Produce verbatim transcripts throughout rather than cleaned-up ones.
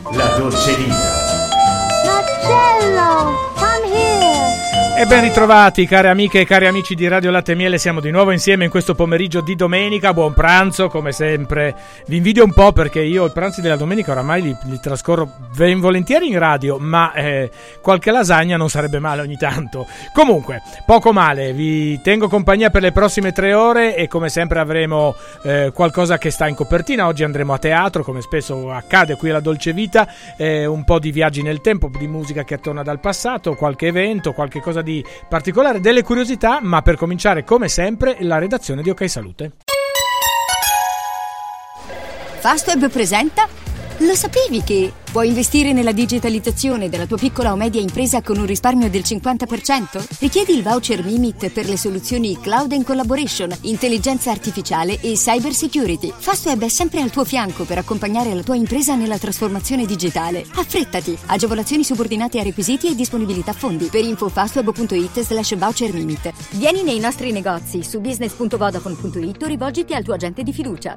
La dolce vita. Marcello, come here. E ben ritrovati cari amiche e cari amici di Radio Latte e Miele, siamo di nuovo insieme in questo pomeriggio di domenica. Buon pranzo come sempre. Vi invidio un po' perché io i pranzi della domenica oramai li, li trascorro ben volentieri in radio, ma eh, qualche lasagna non sarebbe male ogni tanto. Comunque, poco male, vi tengo compagnia per le prossime tre ore e come sempre avremo eh, qualcosa che sta in copertina. Oggi andremo a teatro, come spesso accade qui alla Dolce Vita, eh, un po' di viaggi nel tempo, di musica che torna dal passato, qualche evento, qualche cosa di particolare, delle curiosità, ma per cominciare come sempre la redazione di OK Salute. Fastweb presenta. Lo sapevi che puoi investire nella digitalizzazione della tua piccola o media impresa con un risparmio del cinquanta per cento? Richiedi il voucher Mimit per le soluzioni Cloud and Collaboration, intelligenza artificiale e cyber security. Fastweb è sempre al tuo fianco per accompagnare la tua impresa nella trasformazione digitale. Affrettati! Agevolazioni subordinate a requisiti e disponibilità fondi. Per info fastweb punto it slash voucher Mimit. Vieni nei nostri negozi su business punto vodafone punto it o rivolgiti al tuo agente di fiducia.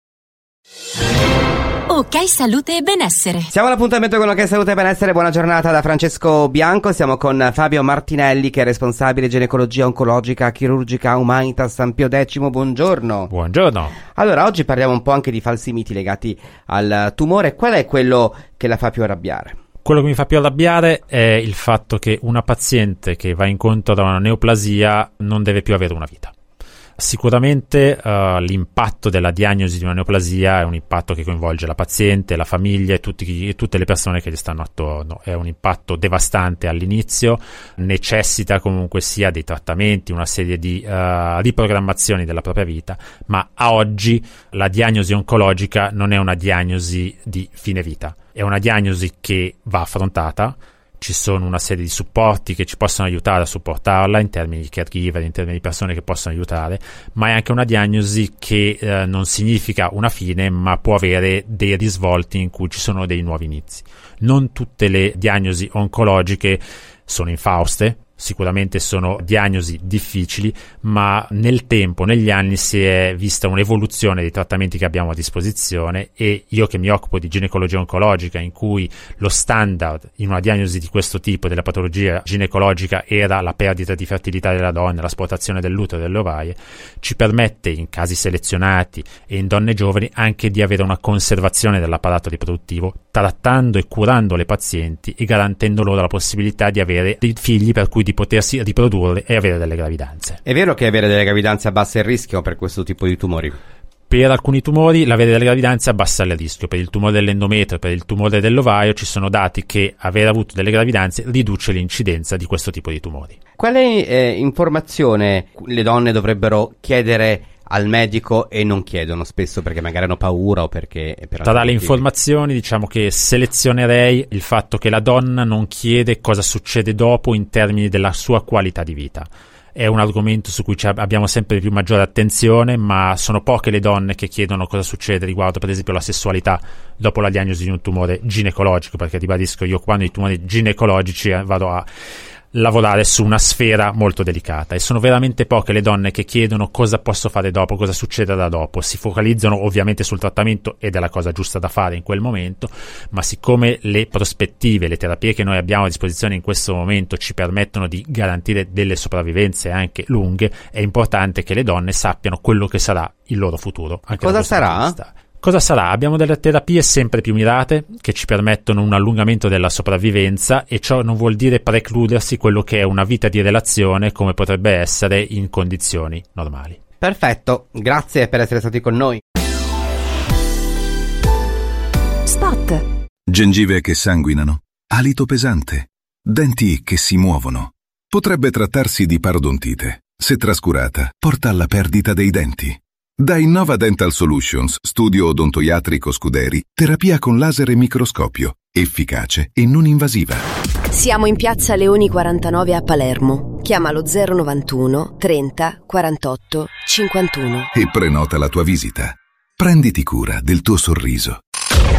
OK Salute e Benessere. Siamo all'appuntamento con OK Salute e Benessere. Buona giornata da Francesco Bianco. Siamo con Fabio Martinelli, che è responsabile ginecologia oncologica chirurgica Humanitas San Pio X. Buongiorno. Buongiorno. Allora, oggi parliamo un po' anche di falsi miti legati al tumore. Qual è quello che la fa più arrabbiare? Quello che mi fa più arrabbiare è il fatto che una paziente che va incontro da una neoplasia non deve più avere una vita. Sicuramente uh, l'impatto della diagnosi di una neoplasia è un impatto che coinvolge la paziente, la famiglia e, tutti, e tutte le persone che gli stanno attorno. È un impatto devastante all'inizio, necessita comunque sia dei trattamenti, una serie di uh, riprogrammazioni della propria vita, ma a oggi la diagnosi oncologica non è una diagnosi di fine vita, è una diagnosi che va affrontata. Ci sono una serie di supporti che ci possono aiutare a supportarla in termini di caregiver, in termini di persone che possono aiutare, ma è anche una diagnosi che eh, non significa una fine, ma può avere dei risvolti in cui ci sono dei nuovi inizi. Non tutte le diagnosi oncologiche sono infauste. Sicuramente sono diagnosi difficili, ma nel tempo, negli anni, si è vista un'evoluzione dei trattamenti che abbiamo a disposizione e io che mi occupo di ginecologia oncologica, in cui lo standard in una diagnosi di questo tipo, della patologia ginecologica, era la perdita di fertilità della donna, l'asportazione dell'utero e delle ovaie, ci permette in casi selezionati e in donne giovani anche di avere una conservazione dell'apparato riproduttivo, trattando e curando le pazienti e garantendo loro la possibilità di avere dei figli per cui di potersi riprodurre e avere delle gravidanze. È vero che avere delle gravidanze abbassa il rischio per questo tipo di tumori? Per alcuni tumori l'avere delle gravidanze abbassa il rischio. Per il tumore dell'endometrio, per il tumore dell'ovaio ci sono dati che aver avuto delle gravidanze riduce l'incidenza di questo tipo di tumori. Quale eh, informazione le donne dovrebbero chiedere al medico e non chiedono spesso perché magari hanno paura o perché... Per Tra le informazioni diciamo che selezionerei il fatto che la donna non chiede cosa succede dopo in termini della sua qualità di vita. È un argomento su cui abbiamo sempre più maggiore attenzione, ma sono poche le donne che chiedono cosa succede riguardo per esempio la sessualità dopo la diagnosi di un tumore ginecologico, perché ribadisco, io quando i tumori ginecologici eh, vado a lavorare su una sfera molto delicata e sono veramente poche le donne che chiedono cosa posso fare dopo, cosa succede da dopo. Si focalizzano ovviamente sul trattamento ed è la cosa giusta da fare in quel momento, ma siccome le prospettive, le terapie che noi abbiamo a disposizione in questo momento ci permettono di garantire delle sopravvivenze anche lunghe, è importante che le donne sappiano quello che sarà il loro futuro. Anche cosa sarà? Cosa sarà? Abbiamo delle terapie sempre più mirate che ci permettono un allungamento della sopravvivenza e ciò non vuol dire precludersi quello che è una vita di relazione come potrebbe essere in condizioni normali. Perfetto, grazie per essere stati con noi. Spot. Gengive che sanguinano, alito pesante, denti che si muovono. Potrebbe trattarsi di parodontite. Se trascurata, porta alla perdita dei denti. Da Innova Dental Solutions, studio odontoiatrico Scuderi, terapia con laser e microscopio, efficace e non invasiva. Siamo in piazza Leoni quarantanove a Palermo. Chiamalo zero novantuno trenta quarantotto cinquantuno e prenota la tua visita. Prenditi cura del tuo sorriso.